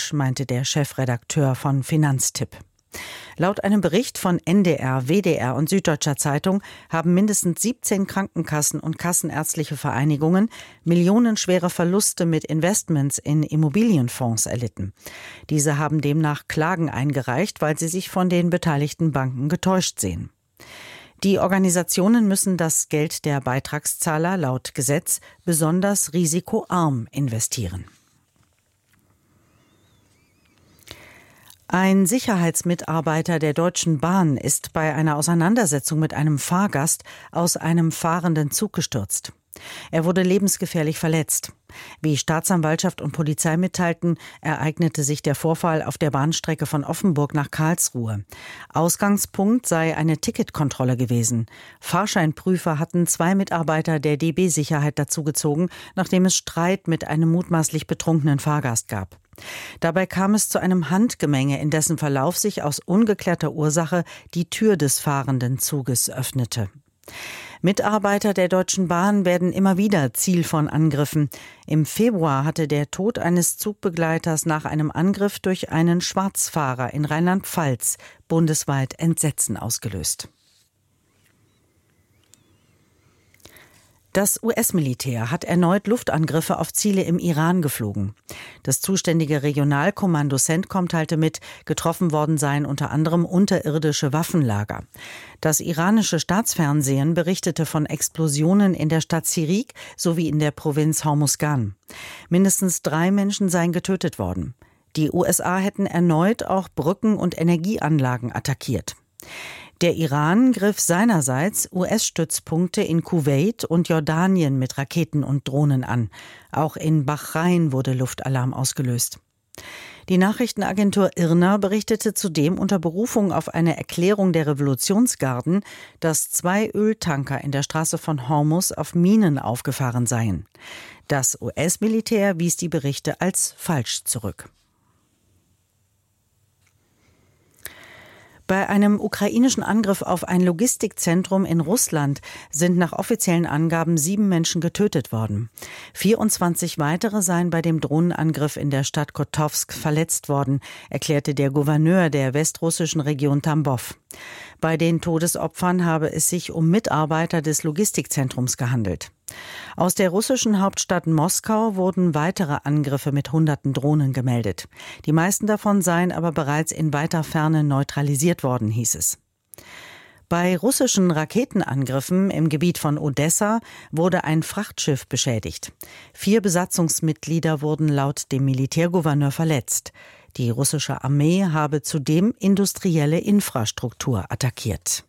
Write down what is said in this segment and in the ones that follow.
falsch, meinte der Chefredakteur von Finanztipp. Laut einem Bericht von NDR, WDR und Süddeutscher Zeitung haben mindestens 17 Krankenkassen und kassenärztliche Vereinigungen millionenschwere Verluste mit Investments in Immobilienfonds erlitten. Diese haben demnach Klagen eingereicht, weil sie sich von den beteiligten Banken getäuscht sehen. Die Organisationen müssen das Geld der Beitragszahler laut Gesetz besonders risikoarm investieren. Ein Sicherheitsmitarbeiter der Deutschen Bahn ist bei einer Auseinandersetzung mit einem Fahrgast aus einem fahrenden Zug gestürzt. Er wurde lebensgefährlich verletzt. Wie Staatsanwaltschaft und Polizei mitteilten, ereignete sich der Vorfall auf der Bahnstrecke von Offenburg nach Karlsruhe. Ausgangspunkt sei eine Ticketkontrolle gewesen. Fahrscheinprüfer hatten 2 Mitarbeiter der DB Sicherheit dazugezogen, nachdem es Streit mit einem mutmaßlich betrunkenen Fahrgast gab. Dabei kam es zu einem Handgemenge, in dessen Verlauf sich aus ungeklärter Ursache die Tür des fahrenden Zuges öffnete. Mitarbeiter der Deutschen Bahn werden immer wieder Ziel von Angriffen. Im Februar hatte der Tod eines Zugbegleiters nach einem Angriff durch einen Schwarzfahrer in Rheinland-Pfalz bundesweit Entsetzen ausgelöst. Das US-Militär hat erneut Luftangriffe auf Ziele im Iran geflogen. Das zuständige Regionalkommando CENTCOM teilte mit, getroffen worden seien unter anderem unterirdische Waffenlager. Das iranische Staatsfernsehen berichtete von Explosionen in der Stadt Sirik sowie in der Provinz Hormuzgan. Mindestens 3 Menschen seien getötet worden. Die USA hätten erneut auch Brücken und Energieanlagen attackiert. Der Iran griff seinerseits US-Stützpunkte in Kuwait und Jordanien mit Raketen und Drohnen an. Auch in Bahrain wurde Luftalarm ausgelöst. Die Nachrichtenagentur IRNA berichtete zudem unter Berufung auf eine Erklärung der Revolutionsgarden, dass 2 Öltanker in der Straße von Hormuz auf Minen aufgefahren seien. Das US-Militär wies die Berichte als falsch zurück. Bei einem ukrainischen Angriff auf ein Logistikzentrum in Russland sind nach offiziellen Angaben 7 Menschen getötet worden. 24 weitere seien bei dem Drohnenangriff in der Stadt Kotowsk verletzt worden, erklärte der Gouverneur der westrussischen Region Tambov. Bei den Todesopfern habe es sich um Mitarbeiter des Logistikzentrums gehandelt. Aus der russischen Hauptstadt Moskau wurden weitere Angriffe mit Hunderten Drohnen gemeldet. Die meisten davon seien aber bereits in weiter Ferne neutralisiert worden, hieß es. Bei russischen Raketenangriffen im Gebiet von Odessa wurde ein Frachtschiff beschädigt. 4 Besatzungsmitglieder wurden laut dem Militärgouverneur verletzt. Die russische Armee habe zudem industrielle Infrastruktur attackiert.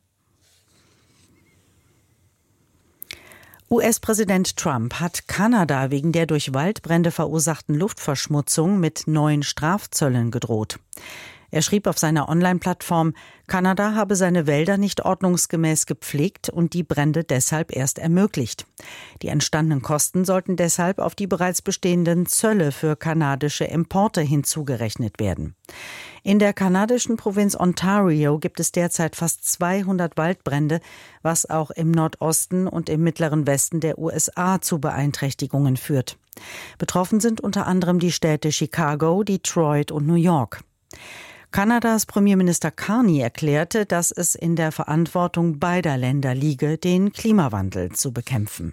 US-Präsident Trump hat Kanada wegen der durch Waldbrände verursachten Luftverschmutzung mit neuen Strafzöllen gedroht. Er schrieb auf seiner Online-Plattform, Kanada habe seine Wälder nicht ordnungsgemäß gepflegt und die Brände deshalb erst ermöglicht. Die entstandenen Kosten sollten deshalb auf die bereits bestehenden Zölle für kanadische Importe hinzugerechnet werden. In der kanadischen Provinz Ontario gibt es derzeit fast 200 Waldbrände, was auch im Nordosten und im mittleren Westen der USA zu Beeinträchtigungen führt. Betroffen sind unter anderem die Städte Chicago, Detroit und New York. Kanadas Premierminister Carney erklärte, dass es in der Verantwortung beider Länder liege, den Klimawandel zu bekämpfen.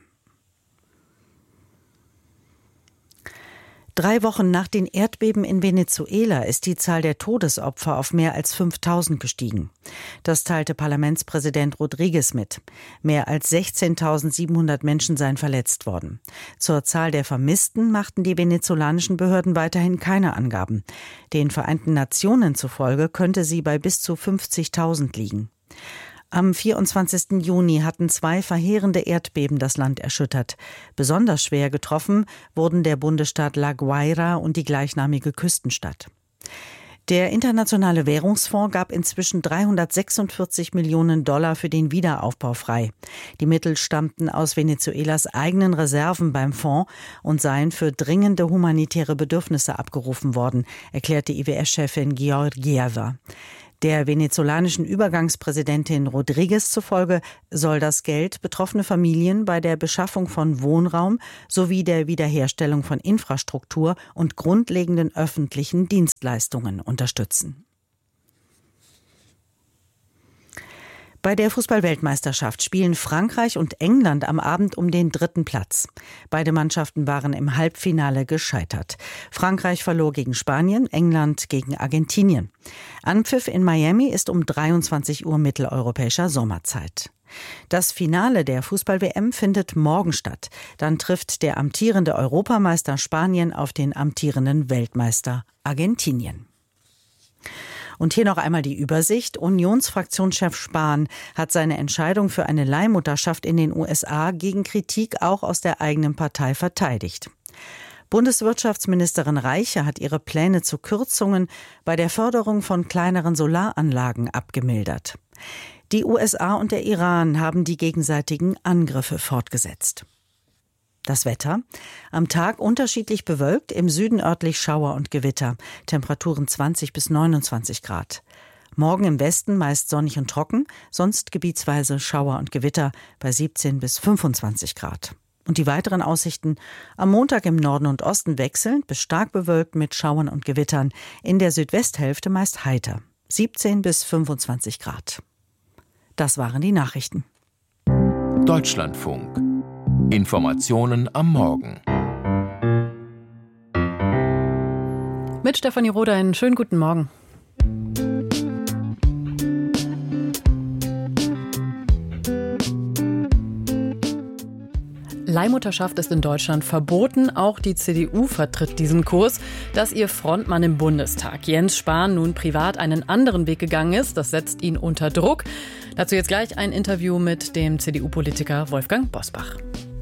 3 Wochen nach den Erdbeben in Venezuela ist die Zahl der Todesopfer auf mehr als 5.000 gestiegen. Das teilte Parlamentspräsident Rodriguez mit. Mehr als 16.700 Menschen seien verletzt worden. Zur Zahl der Vermissten machten die venezolanischen Behörden weiterhin keine Angaben. Den Vereinten Nationen zufolge könnte sie bei bis zu 50.000 liegen. Am 24. Juni hatten 2 verheerende Erdbeben das Land erschüttert. Besonders schwer getroffen wurden der Bundesstaat La Guaira und die gleichnamige Küstenstadt. Der Internationale Währungsfonds gab inzwischen $346 Millionen für den Wiederaufbau frei. Die Mittel stammten aus Venezuelas eigenen Reserven beim Fonds und seien für dringende humanitäre Bedürfnisse abgerufen worden, erklärte IWF-Chefin Georgieva. Der venezolanischen Übergangspräsidentin Rodriguez zufolge soll das Geld betroffene Familien bei der Beschaffung von Wohnraum sowie der Wiederherstellung von Infrastruktur und grundlegenden öffentlichen Dienstleistungen unterstützen. Bei der Fußball-Weltmeisterschaft spielen Frankreich und England am Abend um den 3. Platz. Beide Mannschaften waren im Halbfinale gescheitert. Frankreich verlor gegen Spanien, England gegen Argentinien. Anpfiff in Miami ist um 23 Uhr mitteleuropäischer Sommerzeit. Das Finale der Fußball-WM findet morgen statt. Dann trifft der amtierende Europameister Spanien auf den amtierenden Weltmeister Argentinien. Und hier noch einmal die Übersicht. Unionsfraktionschef Spahn hat seine Entscheidung für eine Leihmutterschaft in den USA gegen Kritik auch aus der eigenen Partei verteidigt. Bundeswirtschaftsministerin Reiche hat ihre Pläne zu Kürzungen bei der Förderung von kleineren Solaranlagen abgemildert. Die USA und der Iran haben die gegenseitigen Angriffe fortgesetzt. Das Wetter. Am Tag unterschiedlich bewölkt, im Süden örtlich Schauer und Gewitter. Temperaturen 20 bis 29 Grad. Morgen im Westen meist sonnig und trocken, sonst gebietsweise Schauer und Gewitter bei 17 bis 25 Grad. Und die weiteren Aussichten: am Montag im Norden und Osten wechselnd bis stark bewölkt mit Schauern und Gewittern. In der Südwesthälfte meist heiter. 17 bis 25 Grad. Das waren die Nachrichten. Deutschlandfunk. Informationen am Morgen. Mit Stefanie Roder einen schönen guten Morgen. Leihmutterschaft ist in Deutschland verboten. Auch die CDU vertritt diesen Kurs. Dass ihr Frontmann im Bundestag, Jens Spahn, nun privat einen anderen Weg gegangen ist, das setzt ihn unter Druck. Dazu jetzt gleich ein Interview mit dem CDU-Politiker Wolfgang Bosbach.